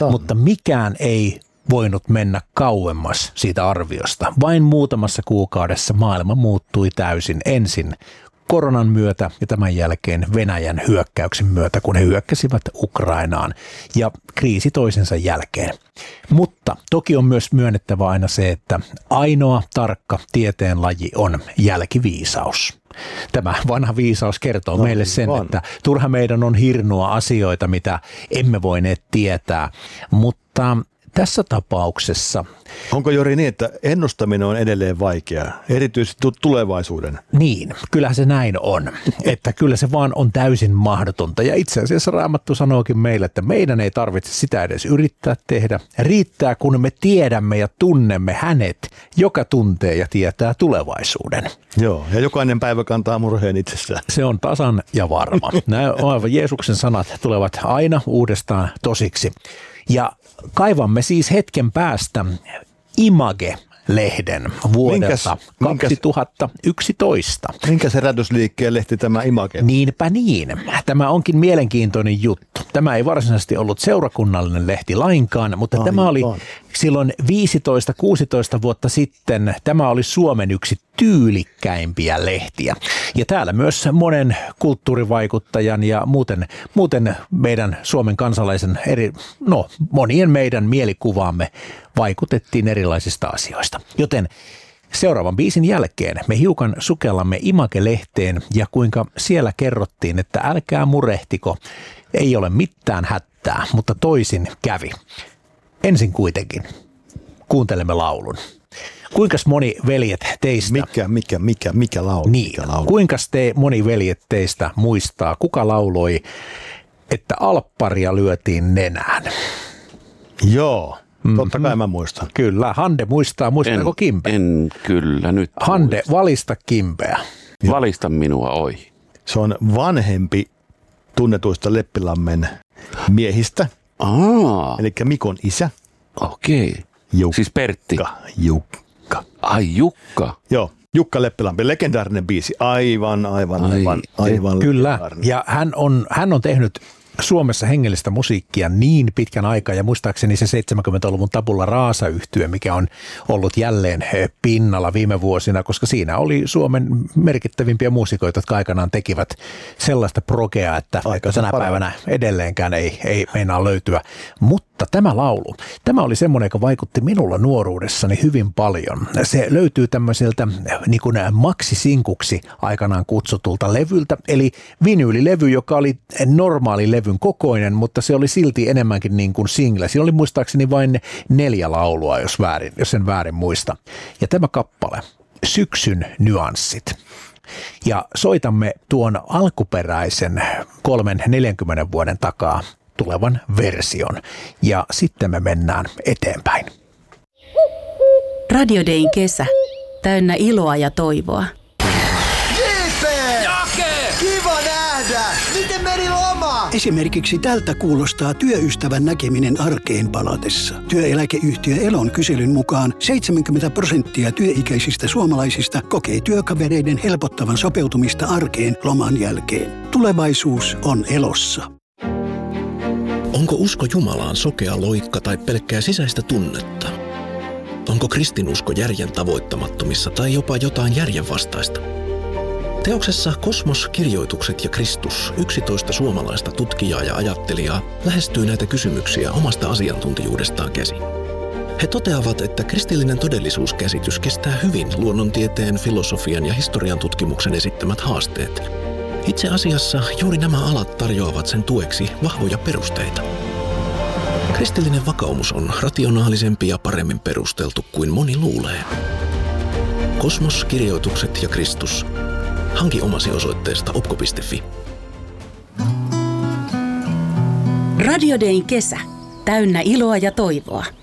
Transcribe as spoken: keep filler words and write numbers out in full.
mutta mikään ei voinut mennä kauemmas siitä arviosta. Vain muutamassa kuukaudessa maailma muuttui täysin ensin koronan myötä ja tämän jälkeen Venäjän hyökkäyksen myötä, kun he hyökkäsivät Ukrainaan ja kriisi toisensa jälkeen. Mutta toki on myös myönnettävä aina se, että ainoa tarkka tieteenlaji on jälkiviisaus. Tämä vanha viisaus kertoo no, meille sen, on. että turha meidän on hirnoa asioita, mitä emme voineet tietää, mutta tässä tapauksessa... Onko Jori niin, että ennustaminen on edelleen vaikeaa, erityisesti tulevaisuuden? Niin, kyllä se näin on, että kyllä se vaan on täysin mahdotonta. Ja itse asiassa Raamattu sanookin meille, että meidän ei tarvitse sitä edes yrittää tehdä. Riittää, kun me tiedämme ja tunnemme hänet, joka tuntee ja tietää tulevaisuuden. Joo, ja jokainen päivä kantaa murheen itsessään. Se on tasan ja varma. Nämä Jeesuksen sanat tulevat aina uudestaan tosiksi. Ja kaivamme siis hetken päästä Image-lehden vuodelta minkäs, kaksituhattayksitoista. Minkä se herätysliikkeen lehti tämä Image? Niinpä niin. Tämä onkin mielenkiintoinen juttu. Tämä ei varsinaisesti ollut seurakunnallinen lehti lainkaan, mutta Ai, tämä oli on. silloin viisitoista kuusitoista vuotta sitten. Tämä oli Suomen yksi tyylikkäimpiä lehtiä. Ja täällä myös monen kulttuurivaikuttajan ja muuten, muuten meidän Suomen kansalaisen eri, no monien meidän mielikuvaamme vaikutettiin erilaisista asioista. Joten seuraavan biisin jälkeen me hiukan sukellamme Image-lehteen ja kuinka siellä kerrottiin, että älkää murehtiko, ei ole mitään hätää, mutta toisin kävi. Ensin kuitenkin kuuntelemme laulun. Kuinkas moni veljet teistä... Mikä, mikä, mikä, mikä laulu? Niin, mikä laulu? Kuinkas te moni veljet teistä muistaa, kuka lauloi, että alpparia lyötiin nenään? Joo, totta kai mä muistan. Kyllä, Hande muistaa. Muistaako en, Kimpe? En kyllä nyt. Hande, muista. valista Kimpeä. Valista minua ohi. Se on vanhempi tunnetuista Leppilammen miehistä. Aa. Eli Mikon isä. Okei. Jukka. Siis Pertti. Jukka. Ai Jukka. Joo, Jukka Leppilampi, legendaarinen biisi. Aivan, aivan, Ai, aivan, aivan. Kyllä, ja hän on, hän on tehnyt Suomessa hengellistä musiikkia niin pitkän aikaa, ja muistaakseni se seitsemänkymmentäluvun Tabula Rasa-yhtye, mikä on ollut jälleen pinnalla viime vuosina, koska siinä oli Suomen merkittävimpiä muusikoita, jotka aikanaan tekivät sellaista progea, että tänä päivänä edelleenkään ei, ei meinaa löytyä. Mutta tämä laulu, tämä oli semmoinen, joka vaikutti minulla nuoruudessani hyvin paljon. Se löytyy tämmöiseltä niin kuin maksisinkuksi aikanaan kutsutulta levyltä, eli vinyylilevy, joka oli normaali levyn kokoinen, mutta se oli silti enemmänkin niin kuin single. Siinä oli muistaakseni vain neljä laulua, jos, väärin, jos en väärin muista. Ja tämä kappale, Syksyn nyanssit. Ja soitamme tuon alkuperäisen kolmen neljänkymmenen vuoden takaa tulevan version. Ja sitten me mennään eteenpäin. Radio Dayn kesä. Täynnä iloa ja toivoa. J P! Jake! Kiva nähdä! Miten meni loma? Esimerkiksi tältä kuulostaa työystävän näkeminen arkeen palatessa. Työeläkeyhtiö Elon kyselyn mukaan seitsemänkymmentä prosenttia työikäisistä suomalaisista kokee työkavereiden helpottavan sopeutumista arkeen loman jälkeen. Tulevaisuus on Elossa. Onko usko Jumalaan sokea loikka tai pelkkää sisäistä tunnetta? Onko kristinusko järjen tavoittamattomissa tai jopa jotain järjenvastaista? Teoksessa Kosmos, kirjoitukset ja Kristus, yksitoista suomalaista tutkijaa ja ajattelijaa lähestyy näitä kysymyksiä omasta asiantuntijuudestaan käsin. He toteavat, että kristillinen todellisuuskäsitys kestää hyvin luonnontieteen, filosofian ja historian tutkimuksen esittämät haasteet. Itse asiassa juuri nämä alat tarjoavat sen tueksi vahvoja perusteita. Kristillinen vakaumus on rationaalisempi ja paremmin perusteltu kuin moni luulee. Kosmos, kirjoitukset ja Kristus. Hanki omasi osoitteesta opko piste fi. Radio Dayn kesä. Täynnä iloa ja toivoa.